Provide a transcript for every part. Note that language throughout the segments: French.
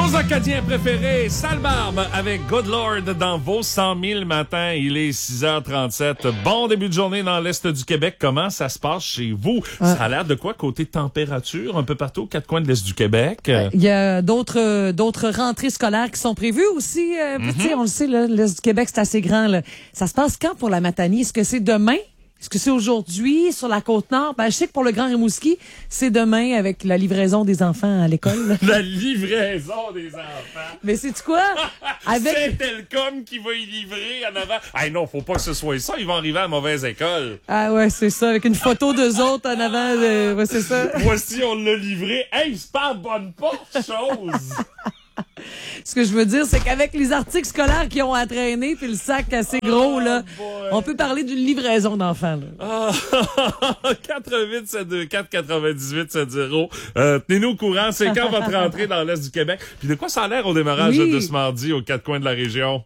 Nos Acadiens préférés, Sale Barbe avec Good Lord dans vos 100 000 matin. Il est 6h37. Bon début de journée dans l'Est du Québec. Comment ça se passe chez vous? Ça a l'air de quoi côté température un peu partout aux quatre coins de l'Est du Québec? Il y a d'autres rentrées scolaires qui sont prévues aussi. On le sait, là, l'Est du Québec, c'est assez grand. Là. Ça se passe quand pour la Matanie? Est-ce que c'est demain? Est-ce que c'est aujourd'hui sur la Côte-Nord? Je sais que pour le Grand Rimouski, c'est demain avec la livraison des enfants à l'école. La livraison des enfants. Mais c'est quoi? C'est Telcom qui va y livrer en avant. Ah non, faut pas que ce soit ça. Ils vont arriver à la mauvaise école. Ah ouais, c'est ça. Avec une photo d'eux autres en avant. Ouais, c'est ça. Voici, on l'a livré. Hey, c'est pas bonne chose. Ce que je veux dire, c'est qu'avec les articles scolaires qui ont entraîné puis le sac assez gros, là, on peut parler d'une livraison d'enfants. Là. 4-8-7-2-4-98-7-0. Tenez-nous au courant. C'est quand votre rentrée dans l'Est du Québec? Puis de quoi ça a l'air au démarrage de ce mardi aux quatre coins de la région?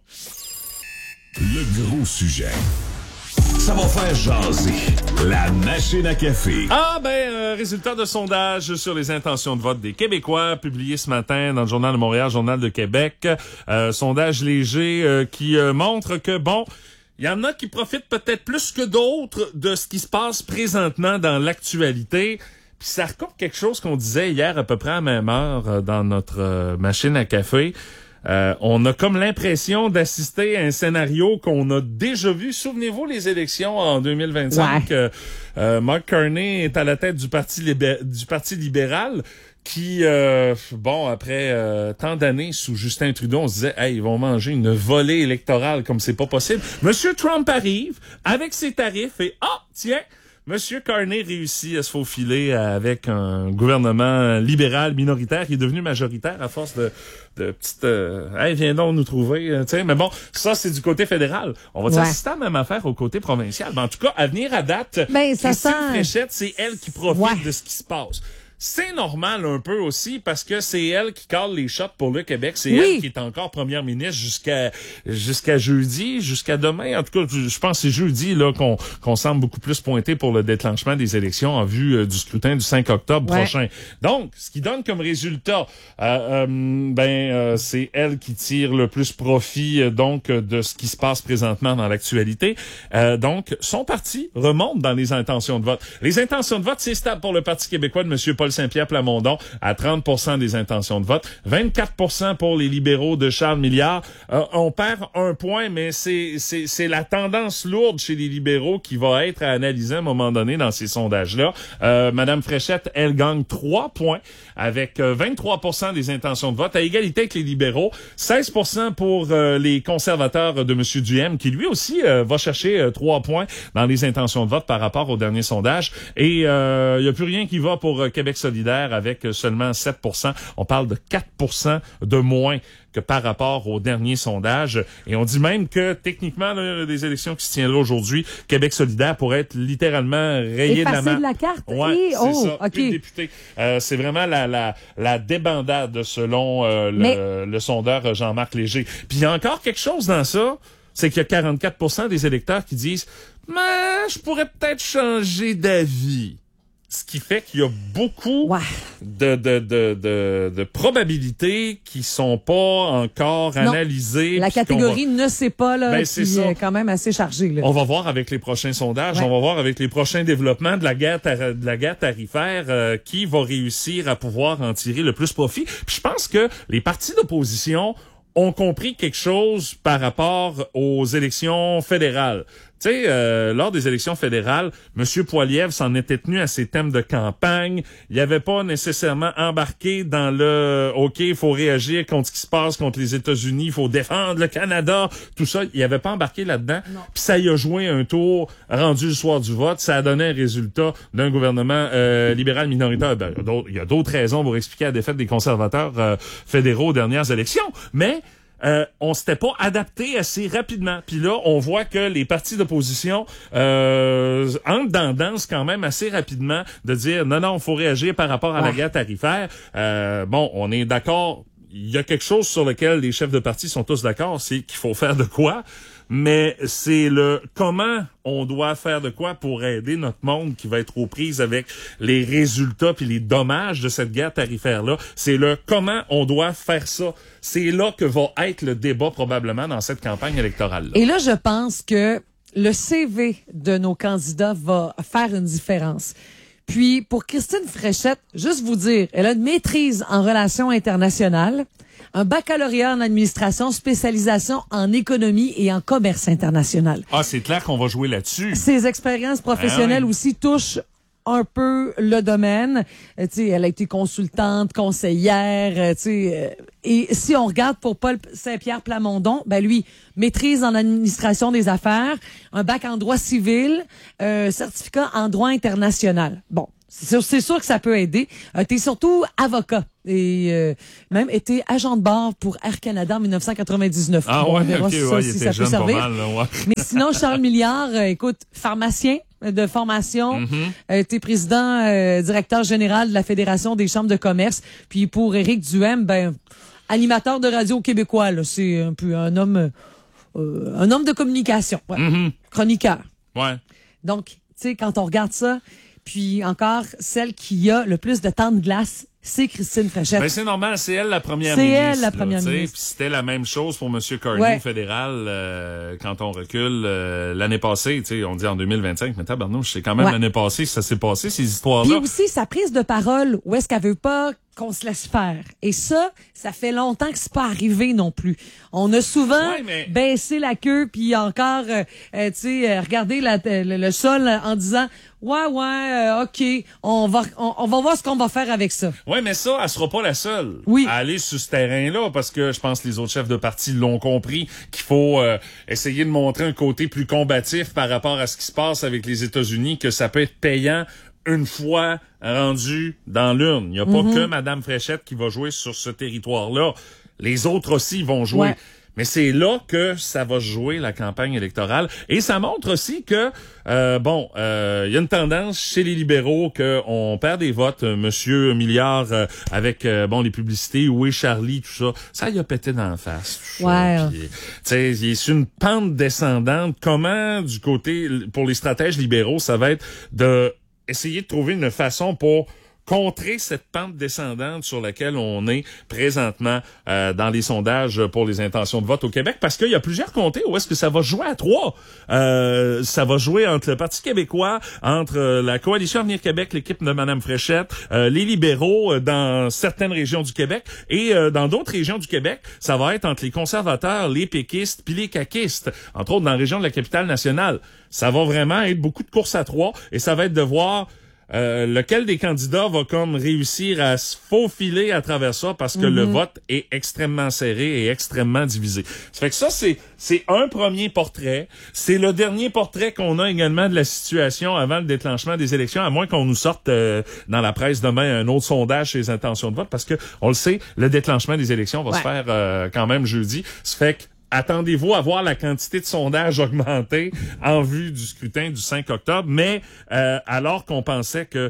Le gros sujet. Ça va faire jaser. La machine à café. Résultat de sondage sur les intentions de vote des Québécois publié ce matin dans le Journal de Montréal, Journal de Québec. Sondage léger qui montre que, il y en a qui profitent peut-être plus que d'autres de ce qui se passe présentement dans l'actualité. Puis ça recoupe quelque chose qu'on disait hier à peu près à la même heure dans notre machine à café. On a comme l'impression d'assister à un scénario qu'on a déjà vu. Souvenez-vous les élections en 2025. Ouais. Mark Carney est à la tête du Parti libéral qui, après tant d'années sous Justin Trudeau, on se disait, hey, ils vont manger une volée électorale comme c'est pas possible. Monsieur Trump arrive avec ses tarifs et tiens, Monsieur Carney réussit à se faufiler avec un gouvernement libéral minoritaire qui est devenu majoritaire à force de petites viens donc nous trouver, mais bon, ça c'est du côté fédéral. On va assister à la même affaire au côté provincial. Mais en tout cas, à venir à date, Christine Fréchette, c'est elle qui profite de ce qui se passe. C'est normal un peu aussi parce que c'est elle qui cale les shots pour le Québec. C'est elle qui est encore première ministre jusqu'à jeudi, jusqu'à demain. En tout cas, je pense que c'est jeudi là qu'on semble beaucoup plus pointé pour le déclenchement des élections en vue du scrutin du 5 octobre prochain. Donc, ce qui donne comme résultat, c'est elle qui tire le plus profit de ce qui se passe présentement dans l'actualité. Donc, son parti remonte dans les intentions de vote. Les intentions de vote, c'est stable pour le Parti québécois de M. Paul Saint-Pierre Plamondon à 30% des intentions de vote, 24% pour les libéraux de Charles Milliard. On perd un point, mais c'est la tendance lourde chez les libéraux qui va être à analyser à un moment donné dans ces sondages-là. Madame Fréchette, elle gagne 3 points avec 23% des intentions de vote, à égalité avec les libéraux, 16% pour les conservateurs de M. Duhem, qui lui aussi va chercher 3 points dans les intentions de vote par rapport au dernier sondage. Et il n'y a plus rien qui va pour Québec solidaire avec seulement 7%. On parle de 4% de moins que par rapport au dernier sondage. Et on dit même que, techniquement, des élections qui se tiendraient aujourd'hui, Québec solidaire pourrait être littéralement rayé de la main. De la carte. Ouais, c'est ça. Plus de députés. C'est vraiment la débandade selon le sondeur Jean-Marc Léger. Puis il y a encore quelque chose dans ça, c'est qu'il y a 44% des électeurs qui disent « Mais je pourrais peut-être changer d'avis ». Ce qui fait qu'il y a beaucoup de probabilités qui sont pas encore analysées. La catégorie ne sait pas, là, qui est quand même assez chargée. Là. On va voir avec les prochains sondages, on va voir avec les prochains développements de la guerre tarifaire qui va réussir à pouvoir en tirer le plus profit. Puis je pense que les partis d'opposition ont compris quelque chose par rapport aux élections fédérales. Tu sais, lors des élections fédérales, M. Poilievre s'en était tenu à ses thèmes de campagne. Il n'avait pas nécessairement embarqué dans le « OK, il faut réagir contre ce qui se passe contre les États-Unis, il faut défendre le Canada », tout ça. Il n'avait pas embarqué là-dedans. Puis ça y a joué un tour rendu le soir du vote. Ça a donné un résultat d'un gouvernement libéral minoritaire. Il y a d'autres raisons pour expliquer la défaite des conservateurs fédéraux aux dernières élections. Mais on s'était pas adapté assez rapidement. Puis là, on voit que les partis d'opposition entrent dans la danse quand même assez rapidement de dire non, faut réagir par rapport à la guerre tarifaire. On est d'accord. Il y a quelque chose sur lequel les chefs de parti sont tous d'accord, c'est qu'il faut faire de quoi. mais c'est le comment on doit faire de quoi pour aider notre monde qui va être aux prises avec les résultats puis les dommages de cette guerre tarifaire-là. C'est le comment on doit faire ça. C'est là que va être le débat probablement dans cette campagne électorale-là. Et là, je pense que le CV de nos candidats va faire une différence. Puis, pour Christine Fréchette, juste vous dire, elle a une maîtrise en relations internationales, un baccalauréat en administration, spécialisation en économie et en commerce international. Ah, c'est clair qu'on va jouer là-dessus. Ses expériences professionnelles aussi touchent un peu le domaine. Tu sais, elle a été consultante, conseillère, tu sais. Et si on regarde pour Paul Saint-Pierre Plamondon, ben lui, maîtrise en administration des affaires, un bac en droit civil, certificat en droit international. Bon, c'est sûr que ça peut aider. T'es surtout avocat et même été agent de bord pour Air Canada en 1999. Ah bon, ouais, on verra ok, si ouais, si il ça était peut jeune pas servir. mal, là, ouais. Mais sinon, Charles Milliard, écoute, pharmacien de formation, t'es président, directeur général de la Fédération des chambres de commerce. Puis pour Éric Duhem, ben animateur de radio québécois, là, c'est un peu un homme de communication, ouais. Chroniqueur. Ouais. Donc, tu sais, quand on regarde ça, puis encore, celle qui a le plus de temps de glace, c'est Christine Fréchette. Ben, c'est normal, c'est elle la première C'est ministre. elle la première là, ministre. Puis c'était la même chose pour M. Carney Ouais. fédéral quand on recule l'année passée. Tu sais, on dit en 2025, mais tabarnouche, c'est quand même Ouais. l'année passée que ça s'est passé, ces Puis histoires-là. aussi, sa prise de parole, où est-ce qu'elle veut pas qu'on se laisse faire. Et ça fait longtemps que c'est pas arrivé non plus. On a souvent Ouais, mais- baissé la queue, puis encore, tu sais, regardé le sol en disant, ouais, ok, on va voir ce qu'on va faire avec ça. Ouais, mais ça, elle sera pas la seule Oui. à aller sur ce terrain-là, parce que je pense que les autres chefs de parti l'ont compris, qu'il faut essayer de montrer un côté plus combatif par rapport à ce qui se passe avec les États-Unis, que ça peut être payant une fois rendu dans l'urne. Il n'y a pas que Mme Fréchette qui va jouer sur ce territoire-là. Les autres aussi vont jouer. Ouais. Mais c'est là que ça va jouer la campagne électorale. Et ça montre aussi que, y a une tendance chez les libéraux qu'on perd des votes. Monsieur Milliard, avec, les publicités, où est Charlie, tout ça, ça y a pété dans la face. tout ça. Ouais. Puis, tu sais, il est sur une pente descendante. Comment, du côté, pour les stratèges libéraux, ça va être de essayer de trouver une façon pour contrer cette pente descendante sur laquelle on est présentement dans les sondages pour les intentions de vote au Québec, parce qu'il y a plusieurs comtés où est-ce que ça va jouer à 3. Ça va jouer entre le Parti québécois, entre la Coalition Avenir Québec, l'équipe de Mme Fréchette, les libéraux dans certaines régions du Québec, et dans d'autres régions du Québec, ça va être entre les conservateurs, les péquistes, puis les caquistes, entre autres dans la région de la Capitale-Nationale. Ça va vraiment être beaucoup de courses à 3, et ça va être de voir lequel des candidats va comme réussir à se faufiler à travers ça, parce que le vote est extrêmement serré et extrêmement divisé. Ça fait que ça, c'est un premier portrait. C'est le dernier portrait qu'on a également de la situation avant le déclenchement des élections, à moins qu'on nous sorte dans la presse demain un autre sondage sur les intentions de vote, parce que on le sait, le déclenchement des élections va se faire quand même jeudi. Ça fait que attendez-vous à voir la quantité de sondages augmenter en vue du scrutin du 5 octobre, mais alors qu'on pensait que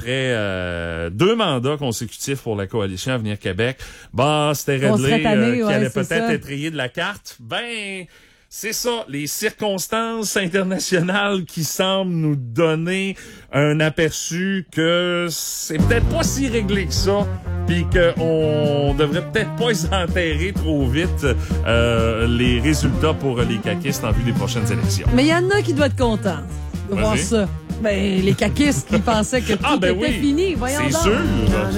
après 2 mandats consécutifs pour la Coalition Avenir Québec, c'était On serait réglé tanné, qui ouais, allait c'est peut-être ça. être rayé de la carte. C'est ça, les circonstances internationales qui semblent nous donner un aperçu que c'est peut-être pas si réglé que ça, puis qu'on devrait peut-être pas les enterrer trop vite les résultats pour les caquistes en vue des prochaines élections. Mais il y en a qui doivent être contents de voir Vas-y. ça. Ben, les caquistes qui pensaient que tout Ah, ben était oui. fini. Voyons C'est donc. sûr.